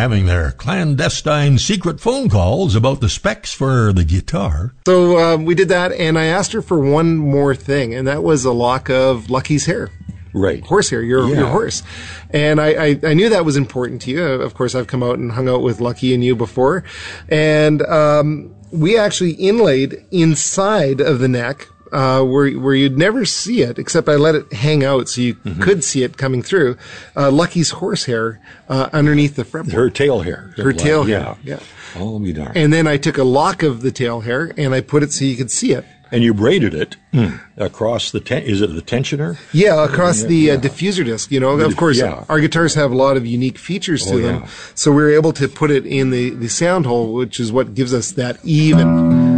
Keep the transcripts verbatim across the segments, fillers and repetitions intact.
having their clandestine secret phone calls about the specs for the guitar. So um, we did that, and I asked her for one more thing, and that was a lock of Lucky's hair. Right. Horsehair, your, Yeah. your horse. And I, I, I knew that was important to you. Of course, I've come out and hung out with Lucky and you before. And um, we actually inlaid inside of the neck, uh, where where you'd never see it, except I let it hang out so you mm-hmm. could see it coming through, uh, Lucky's horsehair uh, underneath the fretboard. Her tail hair. Her tail hair, yeah. yeah. Oh, me darn. And then I took a lock of the tail hair, and I put it so you could see it. And you braided it mm. across the, ten- is it the tensioner? Yeah, across the yeah. uh, diffuser disc. You know, of course, yeah. our guitars have a lot of unique features to oh, them. Yeah. So we were able to put it in the, the sound hole, which is what gives us that even,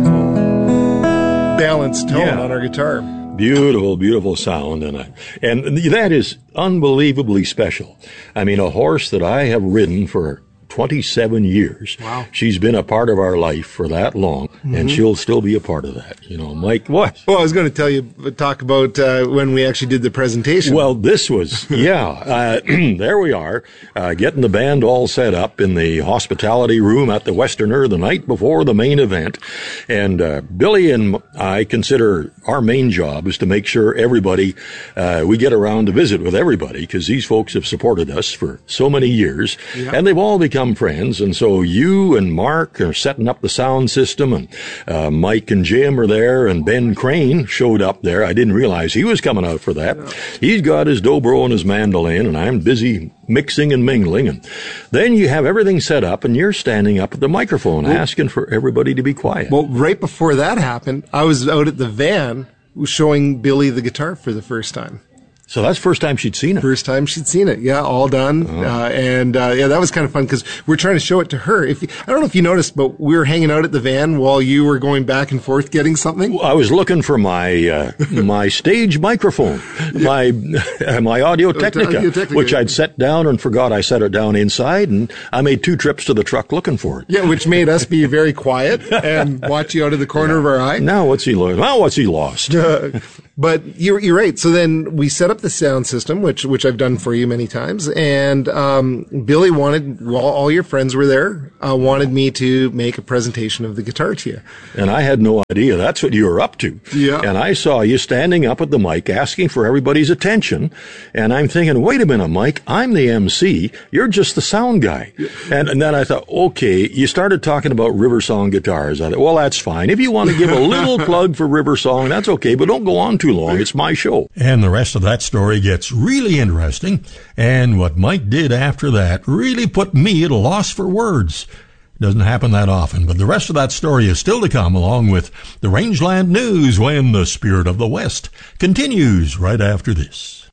balanced tone yeah. on our guitar. Beautiful, beautiful sound. And, I, and that is unbelievably special. I mean, a horse that I have ridden for twenty-seven years. Wow. She's been a part of our life for that long, mm-hmm. and she'll still be a part of that. You know, Mike, what? Well, I was going to tell you, talk about uh, when we actually did the presentation. Well, this was, yeah, uh, there we are, uh, getting the band all set up in the hospitality room at the Westerner the night before the main event. And uh, Billy and I consider our main job is to make sure everybody, uh, we get around to visit with everybody, because these folks have supported us for so many years, yeah. and they've all become friends. And so you and Mark are setting up the sound system, and uh, Mike and Jim are there, and Ben Crane showed up there. I didn't realize he was coming out for that. No. He's got his dobro and his mandolin, and I'm busy mixing and mingling. And then you have everything set up, and you're standing up at the microphone well, asking for everybody to be quiet. Well, right before that happened, I was out at the van showing Billy the guitar for the first time. So that's the first time she'd seen it. First time she'd seen it. Yeah, all done. Oh. Uh, and, uh, yeah, that was kind of fun because we're trying to show it to her. If you, I don't know if you noticed, but we were hanging out at the van while you were going back and forth getting something. I was looking for my, uh, my stage microphone, yeah. my, uh, my Audio Technica, Audio Technica, which I'd set down and forgot I set it down inside, and I made two trips to the truck looking for it. Yeah, which made us be very quiet and watch you out of the corner yeah. of our eye. Now what's he lost? Now what's he lost? Uh, but you're, you're right. So then we set up the sound system, which which I've done for you many times, and um, Billy wanted, well, all your friends were there, uh, wanted me to make a presentation of the guitar to you. And I had no idea that's what you were up to. Yeah. And I saw you standing up at the mic asking for everybody's attention, and I'm thinking, wait a minute, Mike, I'm the M C, you're just the sound guy. Yeah. And, and then I thought, okay, you started talking about Riversong guitars. I thought, well, that's fine. If you want to give a little plug for Riversong, that's okay, but don't go on too long. It's my show. And the rest of that story gets really interesting, and what Mike did after that really put me at a loss for words. Doesn't happen that often, but the rest of that story is still to come, along with the Rangeland News, when the Spirit of the West continues right after this.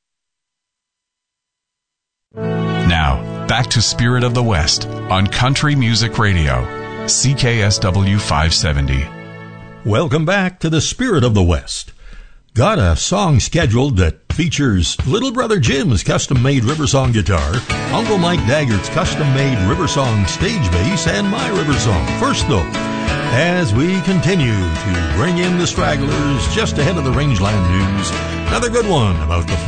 Now, back to Spirit of the West on Country Music Radio, C K S W five seventy. Welcome back to the Spirit of the West. Got a song scheduled that features Little Brother Jim's custom-made Riversong guitar, Uncle Mike Daggert's custom-made Riversong stage bass, and my Riversong. First, though, as we continue to bring in the stragglers just ahead of the Rangeland News, another good one about the